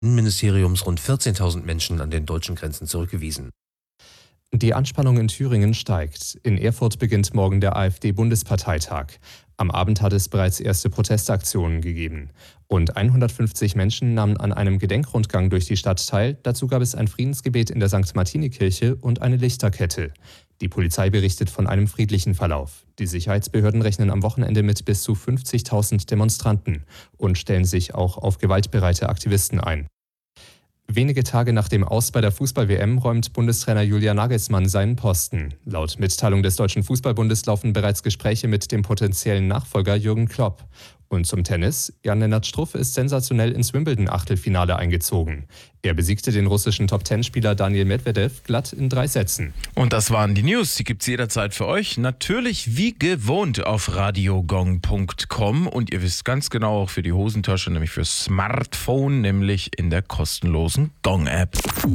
Innenministeriums rund 14.000 Menschen an den deutschen Grenzen zurückgewiesen. Die Anspannung in Thüringen steigt. In Erfurt beginnt morgen der AfD-Bundesparteitag. Am Abend hat es bereits erste Protestaktionen gegeben. Rund 150 Menschen nahmen an einem Gedenkrundgang durch die Stadt teil. Dazu gab es ein Friedensgebet in der St. Martini-Kirche und eine Lichterkette. Die Polizei berichtet von einem friedlichen Verlauf. Die Sicherheitsbehörden rechnen am Wochenende mit bis zu 50.000 Demonstranten und stellen sich auch auf gewaltbereite Aktivisten ein. Wenige Tage nach dem Aus bei der Fußball-WM räumt Bundestrainer Julian Nagelsmann seinen Posten. Laut Mitteilung des Deutschen Fußballbundes laufen bereits Gespräche mit dem potenziellen Nachfolger Jürgen Klopp. Und zum Tennis: Jan-Lennart Struff ist sensationell ins Wimbledon-Achtelfinale eingezogen. Er besiegte den russischen Top-10-Spieler Daniil Medvedev glatt in 3 Sätzen. Und das waren die News. Die gibt's jederzeit für euch. Natürlich wie gewohnt auf radiogong.com. Und ihr wisst ganz genau, auch für die Hosentasche, nämlich fürs Smartphone, nämlich in der kostenlosen Gong-App.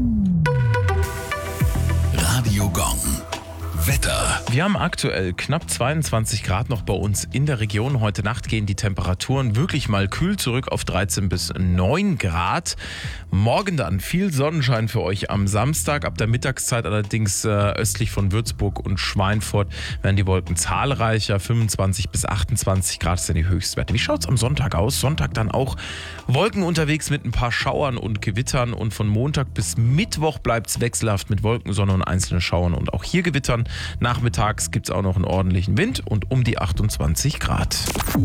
Radio Gong. Wetter. Wir haben aktuell knapp 22 Grad noch bei uns in der Region. Heute Nacht gehen die Temperaturen wirklich mal kühl zurück auf 13 bis 9 Grad. Morgen dann viel Sonnenschein für euch am Samstag. Ab der Mittagszeit allerdings östlich von Würzburg und Schweinfurt werden die Wolken zahlreicher. 25 bis 28 Grad sind die Höchstwerte. Wie schaut es am Sonntag aus? Sonntag dann auch Wolken unterwegs mit ein paar Schauern und Gewittern. Und von Montag bis Mittwoch bleibt es wechselhaft mit Wolken, Sonne und einzelnen Schauern und auch hier Gewittern. Nachmittags gibt es auch noch einen ordentlichen Wind und um die 28 Grad.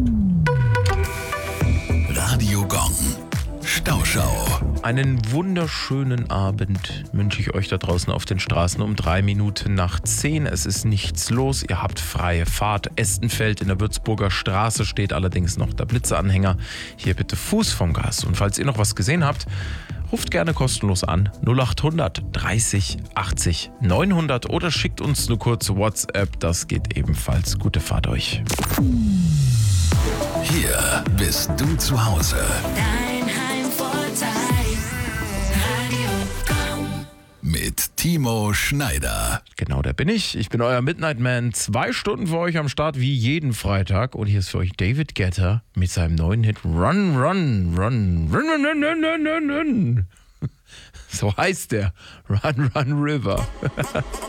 Radio Gong. Stauschau. Einen wunderschönen Abend wünsche ich euch da draußen auf den Straßen um 3 Minuten nach 10. Es ist nichts los, ihr habt freie Fahrt. Estenfeld in der Würzburger Straße steht allerdings noch der Blitzeanhänger. Hier bitte Fuß vom Gas. Und falls ihr noch was gesehen habt, ruft gerne kostenlos an 0800 30 80 900 oder schickt uns eine kurze WhatsApp. Das geht ebenfalls. Gute Fahrt euch. Hier bist du zu Hause. Dein Heimvorteil. Radio Gong. Mit Timo Schneider. Genau, da bin ich. Ich bin euer Midnight Man. 2 Stunden für euch am Start, wie jeden Freitag. Und hier ist für euch David Guetta mit seinem neuen Hit Run, Run, Run, Run, Run, Run, Run, Run, Run, Run. So heißt der. Run, Run, River.